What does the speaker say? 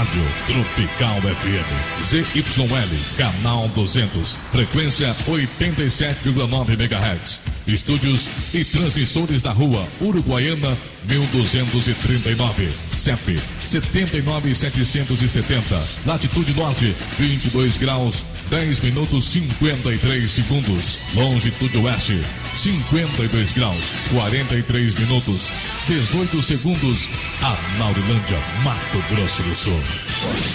Rádio Tropical FM. ZYL, canal 200, frequência 87,9 MHz. Estúdios e transmissores da rua Uruguaiana, 1239. CEP 79770. Latitude Norte, 22 graus, 10 minutos 53 segundos. Longitude Oeste, 52 graus, 43 minutos, 18 segundos. Anaurilândia, Mato Grosso do Sul.